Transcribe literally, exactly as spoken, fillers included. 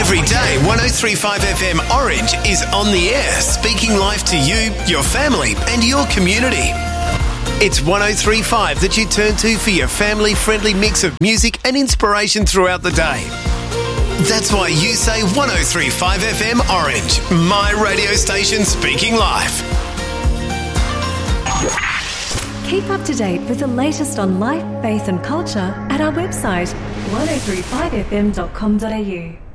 Every day, one oh three point five F M Orange is on the air, speaking life to you, your family and your community. It's one oh three point five that you turn to for your family-friendly mix of music and inspiration throughout the day. That's why you say one oh three point five F M Orange, my radio station speaking life. Keep up to date with the latest on life, faith and culture at our website one oh three five f m dot com dot a u.